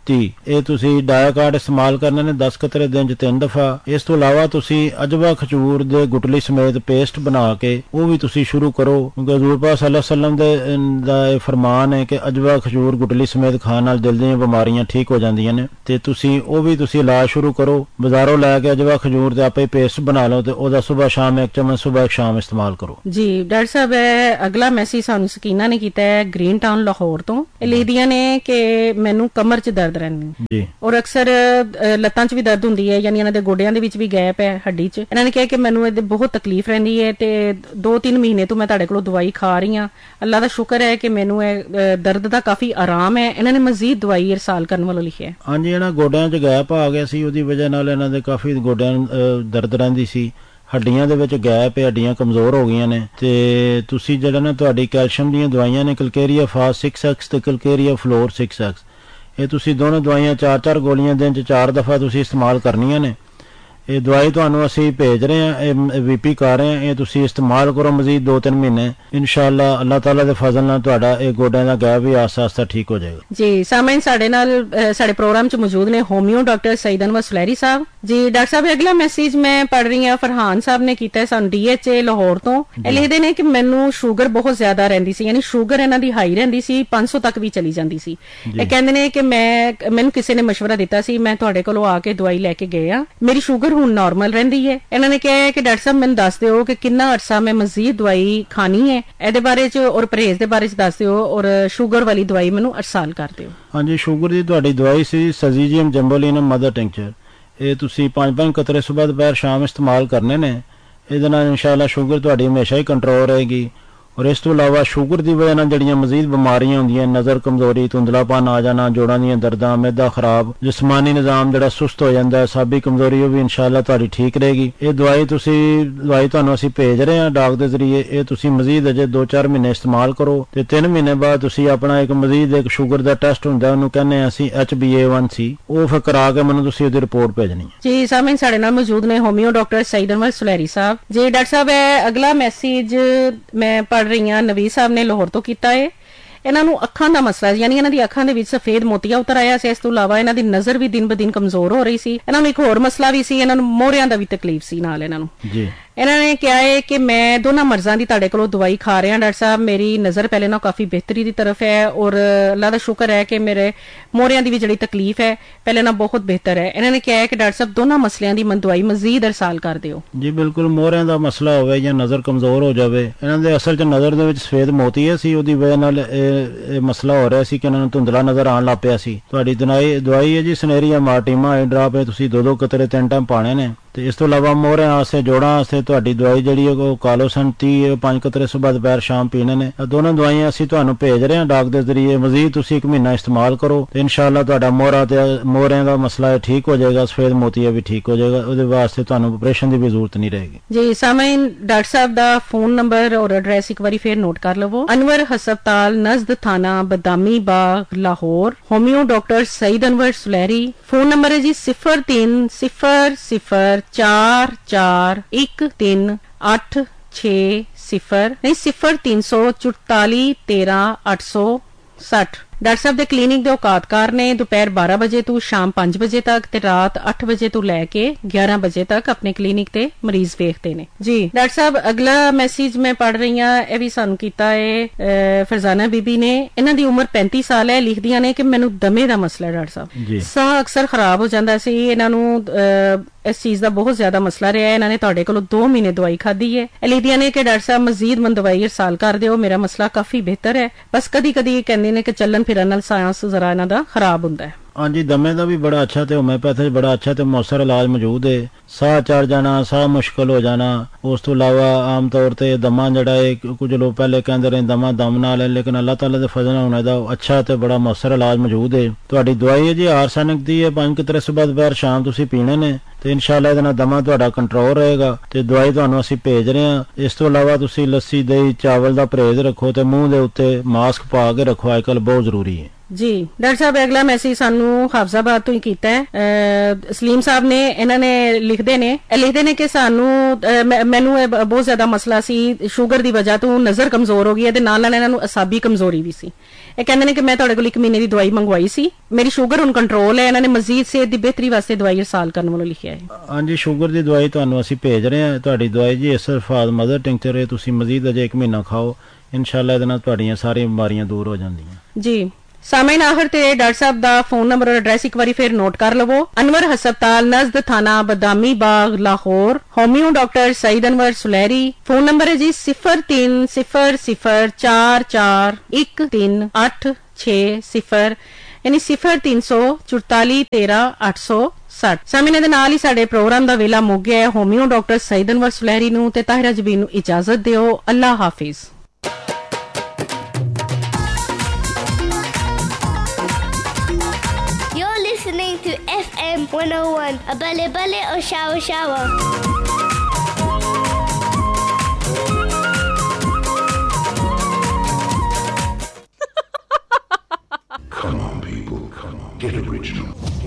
ਤੀਹ ਇਹ ਤੁਸੀਂ ਡਾਇਆ ਕਾਰਡ ਇਸਤੇਮਾਲ ਕਰਨੇ ਨੇ ਦਸ ਕਤਰੇ ਦਿਨ ਚ ਤਿੰਨ ਦਫਾ। ਇਸ ਤੋਂ ਇਲਾਵਾ ਤੁਸੀਂ ਅਜਵਾ ਖਜੂਰ ਦੇ ਗੁਟਲੀ ਸਮੇਤ ਪੇਸਟ ਬਣਾ ਕੇ ਉਹ ਵੀ ਤੁਸੀਂ ਸ਼ੁਰੂ ਕਰੋ, ਕਿਉਂਕਿ ਹਜ਼ੂਰ ਪਾਕ ਸੱਲੱਲਾਹੁ ਅਲੈਹਿ ਵਸੱਲਮ ਦੇ ਦਾ ਇਹ ਫਰਮਾਨ ਹੈ ਕਿ ਅਜਵਾ ਖਜੂਰ ਗੁਟਲੀ ਸਮੇਤ ਖਾਣ ਨਾਲ ਦਿਲ ਦੀਆਂ ਬਿਮਾਰੀਆਂ ਠੀਕ ਹੋ ਜਾਂਦੀਆਂ ਨੇ, ਤੇ ਤੁਸੀਂ ਉਹ ਵੀ ਤੁਸੀਂ ਇਲਾਜ ਸ਼ੁਰੂ ਕਰੋ। ਬਾਜ਼ਾਰੋਂ ਲੈ ਕੇ ਅਜਵਾ ਖਜੂਰ ਤੇ ਆਪੇ ਪੇਸਟ ਬਣਾ ਲਓ ਤੇ ਉਹਦਾ ਸਵੇਰ ਸ਼ਾਮ ਇੱਕ ਚਮਚ ਸਵੇਰ ਇੱਕ ਸ਼ਾਮ ਇਸਤੇਮਾਲ ਕਰੋ। ਜੀ ਡਾਕਟਰ ਸਾਹਿਬ, ਅਗਲਾ ਮੈਸੇਜ ਸਾਨੂੰ ਸਕੀਨਾ ਨੇ ਕੀਤਾ ਹੈ ਗ੍ਰੀਨ ਟਾਊਨ ਲਾਹੌਰ ਤੋਂ। ਇਹ ਲਿਖਦੀਆਂ ਨੇ ਕਿ ਮੈਨੂੰ ਕਮਰ 'ਚ ਦਰਦ ਰਹਿੰਦੀ ਜੀ, ਔਰ ਅਕਸਰ ਲੱਤਾਂ 'ਚ ਵੀ ਦਰਦ ਹੁੰਦੀ ਹੈ, ਯਾਨੀ ਇਹਨਾਂ ਦੇ ਗੋਡਿਆਂ ਦੇ ਵਿੱਚ ਵੀ ਗੈਪ ਹੈ ਹੱਡੀ 'ਚ। ਇਹਨਾਂ ਨੇ ਕਿਹਾ ਕਿ ਮੈਨੂੰ ਇਹਦੇ ਬਹੁਤ ਤਕਲੀਫ ਰਹਿੰਦੀ ਹੈ ਤੇ ਦੋ ਤਿੰਨ ਮਹੀਨੇ ਤੋਂ ਮੈਂ ਤੁਹਾਡੇ ਕੋਲੋਂ ਦਵਾਈ ਖਾ ਰਹੀ ਹਾਂ। ਅੱਲਾ ਦਾ ਸ਼ੁਕਰ ਹੈ ਕਿ ਮੈਨੂੰ ਇਹ ਦਰਦ ਦਾ ਕਾਫੀ ਆਰਾਮ ਹੈ। ਇਹਨਾਂ ਨੇ ਮਜ਼ੀਦ ਦਵਾਈ ਇਰਸਾਲ ਕਰਨ ਵੱਲੋਂ ਲਿਖਿਆ। ਹਾਂਜੀ, ਇਹਨਾਂ ਗੋਡਿਆਂ 'ਚ ਗੈਪ ਆ ਗਿਆ ਸੀ, ਉਹਦੀ ਵਜ੍ਹਾ ਨਾਲ ਇਹਨਾਂ ਦੇ ਕਾਫੀ ਗੋਡਿਆਂ ਨੂੰ ਦਰਦ ਰਹਿੰਦੀ ਸੀ। ਹੱਡੀਆਂ ਦੇ ਵਿੱਚ ਗੈਪ ਹੈ, ਹੱਡੀਆਂ ਕਮਜ਼ੋਰ ਹੋ ਗਈਆਂ ਨੇ, ਤੇ ਤੁਸੀਂ ਜਿਹੜਾ ਨਾ ਤੁਹਾਡੀ ਕੈਲਸ਼ੀਅਮ ਦੀਆਂ ਦਵਾਈਆਂ ਨੇ ਕਲਕੇਰੀਆ ਫਾਸਟ ਸਿਕਸ ਐਕਸ ਤੇ ਕਲਕੇਰੀਆ ਫਲੋਰ ਸਿਕਸ ਐਕਸ, ਇਹ ਤੁਸੀਂ ਦੋਨੋਂ ਦਵਾਈਆਂ ਚਾਰ ਚਾਰ ਗੋਲੀਆਂ ਦਿਨ ਚ ਚਾਰ ਦਫਾ ਤੁਸੀਂ ਇਸਤੇਮਾਲ ਕਰਨੀਆਂ ਨੇ। ਇਹ ਦਵਾਈ ਤੁਹਾਨੂੰ ਅਸੀਂ ਭੇਜ ਰਹੇ ਹਾਂ, ਇਹ ਵੀਪੀ ਕਰ ਰਹੇ ਹਾਂ, ਇਹ ਤੁਸੀਂ ਇਸਤੇਮਾਲ ਕਰੋ ਮਜ਼ੀਦ ਦੋ ਤਿੰਨ ਮਹੀਨੇ, ਇਨਸ਼ਾਅੱਲਾ ਅੱਲਾਹ ਤਾਲਾ ਦੇ ਫਜ਼ਲ ਨਾਲ ਤੁਹਾਡਾ ਇਹ ਗੋਡਿਆਂ ਦਾ ਗੈਪ ਵੀ ਆਸਤਾ ਆਸਤਾ ਠੀਕ ਹੋ ਜਾਏਗਾ। ਜੀ ਸਾਮਈਨ, ਸਾਡੇ ਨਾਲ ਸਾਡੇ ਪ੍ਰੋਗਰਾਮ ਚ ਮੌਜੂਦ ਨੇ ਹੋਮਿਓ ਡਾਕਟਰ ਸਈਦ ਅਨਵਰ ਸੁਲੈਰੀ ਸਾਹਿਬ। ਜੀ ਡਾਕਟਰ ਸਾਹਿਬ, ਅਗਲਾ ਮੈਸੇਜ ਮੈਂ ਪੜ੍ਹ ਰਹੀ ਹਾਂ, ਫਰਹਾਨ ਸਾਹਿਬ ਨੇ ਕੀਤਾ ਹੈ ਸਾਨੂੰ ਡੀਐਚਏ ਲਾਹੌਰ ਤੋਂ। ਇਹ ਲਿਖਦੇ ਨੇ ਕਿ ਮੈਨੂੰ ਸ਼ੂਗਰ ਬਹੁਤ ਜ਼ਿਆਦਾ ਰਹਿੰਦੀ ਸੀ, ਯਾਨੀ ਸ਼ੂਗਰ ਇਹਨਾਂ ਦੀ ਹਾਈ ਰਹਿੰਦੀ ਸੀ, ਪੰਜ ਸੌ ਤੱਕ ਵੀ ਚਲੀ ਜਾਂਦੀ ਸੀ। ਇਹ ਕਹਿੰਦੇ ਨੇ ਕਿ ਮੈਂ ਮੈਨੂੰ ਕਿਸੇ ਨੇ ਮਸ਼ਵਰਾ ਦਿੱਤਾ ਸੀ, ਮੈਂ ਤੁਹਾਡੇ ਕੋਲੋਂ ਆ ਕੇ ਦਵਾਈ ਲੈ ਕੇ ਗਏ ਆ, ਮੇਰੀ ਸ਼ੂਗਰ ਹੁਣ ਨਾਰਮਲ ਰਹਿੰਦੀ ਹੈ। ਇਹਨਾਂ ਨੇ ਕਿਹਾ ਹੈ ਕਿ ਡਾਕਟਰ ਸਾਹਿਬ ਮੈਨੂੰ ਦੱਸ ਦਿਓ ਕਿ ਕਿੰਨਾ ਅਰਸਾ ਮੈਂ ਮਜ਼ੀਦ ਦਵਾਈ ਖਾਣੀ ਹੈ, ਇਹਦੇ ਬਾਰੇ ਚ ਔਰ ਪਰਹੇਜ਼ ਦੇ ਬਾਰੇ ਚ ਦੱਸ ਦਿਓ, ਔਰ ਸ਼ੂਗਰ ਵਾਲੀ ਦਵਾਈ ਮੈਨੂੰ ਅਰਸਾਲ ਕਰ ਦਿਓ। ਹਾਂਜੀ, ਸ਼ੂਗਰ ਦੀ ਤੁਹਾਡੀ ਦਵਾਈ ਸੀ ਸਜ਼ੀਜੀਅਮ ਜੰਬੋਲਿਨਮ ਮਦਰ ਟਿੰਕਚਰ, ਇਹ ਤੁਸੀਂ ਪੰਜ ਪੰਜ ਕਤਰੇ ਸਵੇਰ ਦੁਪਹਿਰ ਸ਼ਾਮ ਇਸਤੇਮਾਲ ਕਰਨੇ ਨੇ। ਇਹਦੇ ਨਾਲ ਇਨਸ਼ਾਅੱਲਾ ਸ਼ੂਗਰ ਤੁਹਾਡੀ ਹਮੇਸ਼ਾ ਹੀ ਕੰਟਰੋਲ ਰਹੇਗੀ। ਔਰ ਇਸ ਤੋਂ ਇਲਾਵਾ ਸ਼ੂਗਰ ਦੀ ਵਜ੍ਹਾ ਨਾਲ ਜਿਹੜੀਆਂ ਮਜ਼ੀਦ ਬਿਮਾਰੀਆਂ ਹੁੰਦੀਆਂ, ਨਜ਼ਰ ਕਮਜ਼ੋਰੀ, ਧੁੰਦਲਾਪਨ ਆ ਜਾਣਾ, ਜੋੜਾਂ ਦੀਆਂ ਦਰਦਾਂ, ਮੈਦਾ ਖਰਾਬ, ਜਿਸਮਾਨੀ ਨਿਜ਼ਾਮ ਜਿਹੜਾ ਸੁਸਤ ਹੋ ਜਾਂਦਾ, ਸਾਬੀ ਕਮਜ਼ੋਰੀ, ਉਹ ਵੀ ਇਨਸ਼ਾਅੱਲਾ ਤੁਹਾਡੀ ਠੀਕ ਰਹੇਗੀ। ਇਹ ਦਵਾਈ ਤੁਸੀਂ ਦਵਾਈ ਤੁਹਾਨੂੰ ਅਸੀਂ ਭੇਜ ਰਹੇ ਹਾਂ ਡਾਕ ਦੇ ਜ਼ਰੀਏ, ਇਹ ਤੁਸੀਂ ਮਜ਼ੀਦ ਅਜੇ ਦੋ ਚਾਰ ਮਹੀਨੇ ਇਸਤੇਮਾਲ ਕਰੋ ਤੇ ਤਿੰਨ ਮਹੀਨੇ ਬਾਅਦ ਤੁਸੀਂ ਆਪਣਾ ਇੱਕ ਮਜ਼ੀਦ ਇੱਕ ਸ਼ੂਗਰ ਦਾ ਟੈਸਟ ਹੁੰਦਾ, ਉਹਨੂੰ ਕਹਿੰਦੇ ਅਸੀਂ ਐਚ ਬੀ ਏ ਵਨ ਸੀ, ਉਹ ਫਿਰ ਕਰਾ ਕੇ ਮੈਨੂੰ ਤੁਸੀਂ ਉਹਦੀ ਰਿਪੋਰਟ ਭੇਜਣੀ ਹੈ। ਜੀ ਸਾਮਈਨ, ਸਾਡੇ ਨਾਲ ਮੌਜੂਦ ਨੇ ਹੋਮਿਓ ਡਾਕਟਰ ਸਈਦ ਅਨਵਰ ਸੁਲੈਰੀ ਸਾਹਿਬ। ਜੀ ਡਾਕਟਰ ਸਾਹਿਬ, ਅਗਲਾ ਮੈਸੇਜ ਮੈਂ ਪੜ੍ਹ ਰਹੀ ਹਾਂ, ਨਵੀਦ ਸਾਹਿਬ ਨੇ ਲਾਹੌਰ ਤੋਂ ਕੀਤਾ ਹੈ। ਇਹਨਾਂ ਨੂੰ ਅੱਖਾਂ ਦਾ ਮਸਲਾ, ਯਾਨੀ ਇਹਨਾਂ ਦੀ ਅੱਖਾਂ ਦੇ ਵਿੱਚ ਸਫੇਦ ਮੋਤੀਆ ਉਤਰ ਆਇਆ ਸੀ। ਇਸ ਤੋਂ ਇਲਾਵਾ ਇਹਨਾਂ ਦੀ ਨਜ਼ਰ ਵੀ ਦਿਨ ਬ ਦਿਨ ਕਮਜ਼ੋਰ ਹੋ ਰਹੀ ਸੀ। ਇਹਨਾਂ ਨੂੰ ਇੱਕ ਹੋਰ ਮਸਲਾ ਵੀ ਸੀ, ਇਹਨਾਂ ਨੂੰ ਮੋਹਰਿਆਂ ਦਾ ਵੀ ਤਕਲੀਫ ਸੀ ਨਾਲ ਇਹਨਾਂ ਨੂੰ। ਜੀ ਇਹਨਾਂ ਨੇ ਕਿਹਾ ਹੈ ਕਿ ਮੈਂ ਦੋਨਾਂ ਮਰਜ਼ਾਂ ਦੀ ਤੁਹਾਡੇ ਕੋਲੋਂ ਦਵਾਈ ਖਾ ਰਿਹਾ ਡਾਕਟਰ ਸਾਹਿਬ, ਮੇਰੀ ਨਜ਼ਰ ਪਹਿਲੇ ਨਾਲ ਕਾਫੀ ਬਿਹਤਰੀ ਦੀ ਤਰਫ ਹੈ ਔਰ ਅੱਲਾਹ ਦਾ ਸ਼ੁਕਰ ਹੈ ਕਿ ਮੇਰੇ ਮੋਹਰਿਆਂ ਦੀ ਵੀ ਜਿਹੜੀ ਤਕਲੀਫ ਹੈ ਪਹਿਲੇ ਨਾਲ ਬਹੁਤ ਬਿਹਤਰ ਹੈ। ਇਹਨਾਂ ਨੇ ਕਿਹਾ ਹੈ ਕਿ ਡਾਕਟਰ ਸਾਹਿਬ ਦੋਨਾਂ ਮਸਲਿਆਂ ਦੀ ਮੈਨੂੰ ਦਵਾਈ ਮਜ਼ੀਦ ਅਰਸਾਲ ਕਰ ਦਿਓ। ਜੀ ਬਿਲਕੁਲ, ਮੋਹਰਿਆਂ ਦਾ ਮਸਲਾ ਹੋਵੇ ਜਾਂ ਨਜ਼ਰ ਕਮਜ਼ੋਰ ਹੋ ਜਾਵੇ, ਇਹਨਾਂ ਦੇ ਅਸਲ 'ਚ ਨਜ਼ਰ ਦੇ ਵਿੱਚ ਸਫੇਦ ਮੋਤੀਆ ਸੀ, ਉਹਦੀ ਵਜ੍ਹਾ ਨਾਲ ਇਹ ਮਸਲਾ ਹੋ ਰਿਹਾ ਸੀ ਕਿ ਇਹਨਾਂ ਨੂੰ ਧੁੰਦਲਾ ਨਜ਼ਰ ਆਉਣ ਲੱਗ ਪਿਆ ਸੀ। ਤੁਹਾਡੀ ਦਵਾਈ ਦਵਾਈ ਹੈ ਜੀ ਸਨੇਰੀਆ ਮਾਰਟੀਮਾ ਆਈ ਡਰਾਪ ਹੈ, ਤੁਸੀਂ ਦੋ ਦੋ ਕਤਰੇ ਤਿੰਨ ਟਾਈਮ ਪਾਣੇ ਨੇ। ਤੇ ਇਸ ਤੋਂ ਇਲਾਵਾ ਮੋਹਰਿਆਂ ਵਾਸਤੇ, ਜੋੜਾਂ ਵਾਸਤੇ ਤੁਹਾਡੀ ਦਵਾਈ ਜਿਹੜੀ ਹੈ ਉਹ ਕਾਲੋਸਨ ਤੀਹ ਪੰਜ ਕਤਰੇ ਸੁਬਹ ਦੁਪਹਿਰ ਸ਼ਾਮ ਪੀਣੇ ਨੇ। ਦੋਨੋਂ ਦਵਾਈਆਂ ਅਸੀਂ ਤੁਹਾਨੂੰ ਭੇਜ ਰਹੇ ਹਾਂ ਡਾਕ ਦੇ ਜ਼ਰੀਏ, ਮਜ਼ੀਦ ਤੁਸੀਂ ਇੱਕ ਮਹੀਨਾ ਇਸਤੇਮਾਲ ਕਰੋ ਤੇ ਇਨਸ਼ਾਅੱਲਾ ਤੁਹਾਡਾ ਮੋਹਰਾ ਤੇ ਮੋਹਰਿਆਂ ਦਾ ਮਸਲਾ ਠੀਕ ਹੋ ਜਾਏਗਾ, ਸਫੇਦ ਮੋਤੀਆ ਵੀ ਠੀਕ ਹੋ ਜਾਏਗਾ। ਉਹਦੇ ਵਾਸਤੇ ਤੁਹਾਨੂੰ ਆਪਰੇਸ਼ਨ ਦੀ ਵੀ ਜ਼ਰੂਰਤ ਨਹੀਂ ਰਹੇਗੀ। ਜੀ ਸਾਮਈਨ, ਡਾਕਟਰ ਸਾਹਿਬ ਦਾ ਫੋਨ ਨੰਬਰ ਔਰ ਐਡਰੈਸ ਇੱਕ ਵਾਰੀ ਫੇਰ ਨੋਟ ਕਰ ਲਵੋ। ਅਨਵਰ ਹਸਪਤਾਲ ਨਜ਼ਦ ਥਾਣਾ ਬਦਾਮੀ ਬਾਗ Lahore, ਹੋਮਿਓ doctor Saeed Anwar ਸੁਲੈਰੀ। Phone number ਹੈ ਜੀ ਸਿਫਰ ਤਿੰਨ ਸਿਫਰ ਸਿਫਰ ਚਾਰ ਚਾਰ ਇੱਕ ਤਿੰਨ ਅੱਠ ਛੇ ਸਿਫਰ ਨਹੀਂ ਸਿਫਰ ਤਿੰਨ ਸੌ ਚੁਤਾਲੀ ਤੇਰਾਂ ਅੱਠ ਸੌ ਸੱਠ। ਡਾਕਟਰ ਸਾਹਿਬ ਦੇ ਕਲੀਨਿਕ ਦੇ ਔਕਾਤਕਾਰ ਨੇ ਦੁਪਹਿਰ ਬਾਰਾਂ ਵਜੇ ਤੋਂ ਸ਼ਾਮ ਪੰਜ ਵਜੇ ਤੱਕ ਤੇ ਰਾਤ ਅੱਠ ਵਜੇ ਤੋਂ ਲੈ ਕੇ ਗਿਆਰਾਂ ਵਜੇ ਤੱਕ ਆਪਣੇ ਕਲੀਨਿਕ ਤੇ ਮਰੀਜ਼ ਵੇਖਦੇ ਨੇ। ਜੀ ਡਾਕਟਰ ਸਾਹਿਬ, ਅਗਲਾ ਮੈਸੇਜ ਮੈਂ ਪੜ੍ਹ ਰਹੀ ਹਾਂ, ਇਹ ਵੀ ਸਾਨੂੰ ਕੀਤਾ ਹੈ ਫਰਜ਼ਾਨਾ ਬੀਬੀ ਨੇ। ਇਹਨਾਂ ਦੀ ਉਮਰ ਪੈਂਤੀ ਸਾਲ ਹੈ। ਲਿਖਦੀਆਂ ਨੇ ਕਿ ਮੈਨੂੰ ਦਮੇ ਦਾ ਮਸਲਾ ਹੈ ਡਾਕਟਰ ਸਾਹਿਬ, ਸਾਹ ਅਕਸਰ ਖਰਾਬ ਹੋ ਜਾਂਦਾ ਸੀ। ਇਹਨਾਂ ਨੂੰ ਇਸ ਚੀਜ਼ ਦਾ ਬਹੁਤ ਜ਼ਿਆਦਾ ਮਸਲਾ ਰਿਹਾ ਹੈ। ਇਹਨਾਂ ਨੇ ਤੁਹਾਡੇ ਕੋਲੋਂ ਦੋ ਮਹੀਨੇ ਦਵਾਈ ਖਾਧੀ ਹੈ। ਇਹ ਲਿਖਦੀਆਂ ਨੇ ਕਿ ਡਾਕਟਰ ਸਾਹਿਬ ਮਜ਼ੀਦ ਮੈਨੂੰ ਦਵਾਈ ਇਰਸਾਲ ਕਰ ਦਿਓ, ਮੇਰਾ ਮਸਲਾ ਕਾਫੀ ਬਿਹਤਰ ਹੈ, ਬਸ ਕਦੀ ਕਦੀ ਕਹਿੰਦੇ ਨੇ ਕਿ ਚੱਲਣ ਫਿਰਨ ਨਾਲ ਸਾਇੰਸ ਜ਼ਰਾ ਇਹਨਾਂ ਦਾ ਖਰਾਬ ਹੁੰਦਾ ਹੈ। ਹਾਂਜੀ, ਦਮੇ ਦਾ ਵੀ ਬੜਾ ਅੱਛਾ ਤੇ ਹੋਮਿਓਪੈਥੀ ਬੜਾ ਅੱਛਾ ਤੇ ਮੌਸਰ ਇਲਾਜ ਮੌਜੂਦ ਹੈ। ਸਾਹ ਚੜ ਜਾਣਾ, ਸਾਹ ਮੁਸ਼ਕਲ ਹੋ ਜਾਣਾ, ਉਸ ਤੋਂ ਇਲਾਵਾ ਆਮ ਤੌਰ ਤੇ ਦਮਾ ਜਿਹੜਾ ਹੈ, ਕੁਝ ਲੋਕ ਪਹਿਲੇ ਕਹਿੰਦੇ ਰਹੇ ਦਮਾ ਦਮ ਨਾਲ ਹੈ, ਲੇਕਿਨ ਅੱਲਾਹ ਤਾਲਾ ਦੇ ਫਜ਼ਲ ਨਾਲ ਇਹਦਾ ਅੱਛਾ ਤੇ ਬੜਾ ਮੌਸਰ ਇਲਾਜ ਮੌਜੂਦ ਹੈ। ਤੁਹਾਡੀ ਦਵਾਈ ਹੈ ਜੀ ਆਰਸੈਨਿਕ ਦੀ ਹੈ, ਪੰਜ ਕਤਰੇ ਸੁਬਹ ਦੁਪਹਿਰ ਸ਼ਾਮ ਤੁਸੀਂ ਪੀਣੇ ਨੇ ਤੇ ਇਨਸ਼ਾਅੱਲਾ ਇਹਦੇ ਨਾਲ ਦਮਾ ਤੁਹਾਡਾ ਕੰਟਰੋਲ ਰਹੇਗਾ ਤੇ ਦਵਾਈ ਤੁਹਾਨੂੰ ਅਸੀਂ ਭੇਜ ਰਹੇ ਹਾਂ। ਇਸ ਤੋਂ ਇਲਾਵਾ ਤੁਸੀਂ ਲੱਸੀ, ਦਹੀਂ, ਚਾਵਲ ਦਾ ਪਰਹੇਜ਼ ਰੱਖੋ ਤੇ ਮੂੰਹ ਦੇ ਉੱਤੇ ਮਾਸਕ ਪਾ ਕੇ ਰੱਖੋ, ਅੱਜ ਕੱਲ੍ਹ ਬਹੁਤ ਜ਼ਰੂਰੀ ਹੈ। ਜੀ ਡਾਕਟਰ ਸਾਹਿਬ ਅਗਲਾ ਮੈਸੇਜ ਸਾਨੂੰ ਹਾਫਜ਼ਾਬਾਦ ਤੋਂ ਹੀ ਕੀਤਾ ਹੈ। ਅਹ, ਸਲੀਮ ਸਾਹਿਬ ਨੇ, ਇਹਨਾਂ ਨੇ ਲਿਖਦੇ ਨੇ ਇਹ ਲਿਖਦੇ ਨੇ ਕਿ ਸਾਨੂੰ ਅਹ, ਮੈਂ- ਮੈਨੂੰ ਇਹ ਬ- ਬਹੁਤ ਜ਼ਿਆਦਾ ਮਸਲਾ ਸੀ, ਸ਼ੂਗਰ ਦੀ ਵਜ੍ਹਾ ਤੋਂ ਨਜ਼ਰ ਕਮਜ਼ੋਰ ਹੋ ਗਈ ਹੈ ਤੇ ਨਾਲ ਨਾਲ ਇਹਨਾਂ ਨੂੰ ਅਸਾਬੀ ਕਮਜ਼ੋਰੀ ਵੀ ਸੀ। ਇਹ ਕਹਿੰਦੇ ਨੇ ਕਿ ਮੈਂ ਤੁਹਾਡੇ ਕੋਲ ਇੱਕ ਮਹੀਨੇ ਦੀ ਦਵਾਈ ਮੰਗਵਾਈ ਸੀ, ਮੇਰੀ ਸ਼ੂਗਰ ਹੁਣ ਕੰਟਰੋਲ ਹੈ। ਇਹਨਾਂ ਨੇ ਮਜ਼ੀਦ ਸਿਹਤ ਦੀ ਬਿਹਤਰੀ ਵਾਸਤੇ ਦਵਾਈ ਇਰਸਾਲ ਕਰਨ ਵੱਲੋਂ ਲਿਖਿਆ ਹੈ। ਹਾਂਜੀ, ਸ਼ੂਗਰ ਦੀ ਦਵਾਈ ਤੁਹਾਨੂੰ ਅਸੀਂ ਭੇਜ ਰਹੇ ਹਾਂ। ਤੁਹਾਡੀ ਦਵਾਈ ਜੀ ਇਸਰਫਾਦ ਮਦਰ ਟਿੰਕਚਰ ਹੈ, ਤੁਸੀਂ ਮਜ਼ੀਦ ਅਜੇ ਇੱਕ ਮਹੀਨਾ ਖਾਓ, ਇਨਸ਼ਾਅੱਲਾ ਇਹਦੇ ਨਾਲ ਤੁਹਾਡੀਆਂ ਸਾਰੀਆਂ ਬਿਮਾਰੀਆਂ ਦੂਰ ਹੋ ਜਾਂਦੀਆਂ। ਜੀ ਸਾਮਈਨ ਆਖਰ ਤੇ ਡਾਕਟਰ ਸਾਹਿਬ ਦਾ ਫੋਨ ਨੰਬਰ ਔਰ ਐਡਰੈਸ ਇੱਕ ਵਾਰੀ ਫਿਰ ਨੋਟ ਕਰ ਲਵੋ। ਅਨਵਰ ਹਸਪਤਾਲ ਨਜ਼ਦ ਥਾਣਾ ਬਦਾਮੀ ਬਾਗ Lahore, ਹੋਮਿਓ doctor Saeed Anwar ਸੁਲਹਿਰੀ। Phone number ਹੈ ਜੀ ਸਿਫਰ ਤਿੰਨ ਸਿਫਰ ਸਿਫਰ ਚਾਰ ਚਾਰ ਇੱਕ ਤਿੰਨ ਅੱਠ ਛੇ ਸਿਫਰ, ਯਾਨੀ ਸਿਫਰ ਤਿੰਨ ਸੌ ਚੁਤਾਲੀ ਤੇਰਾਂ ਅੱਠ ਸੌ ਸੱਠ। ਸਾਮਈਨ ਦੇ ਨਾਲ ਹੀ ਸਾਡੇ ਪ੍ਰੋਗਰਾਮ ਦਾ ਵੇਲਾ ਮੁੱਕ ਗਿਆ ਹੈ। ਹੋਮਿਓ ਡਾਕਟਰ ਸਈਦ ਅਨਵਰ ਸੁਲਹਿਰੀ ਨੂੰ ਤੇ ਤਾਹਿਰਾ ਜਬੀਨ ਨੂੰ ਇਜਾਜ਼ਤ ਦਿਓ। ਅੱਲਾ ਹਾਫਿਜ਼। You're listening to F M one oh one, a Bale Bale or Shower Shower.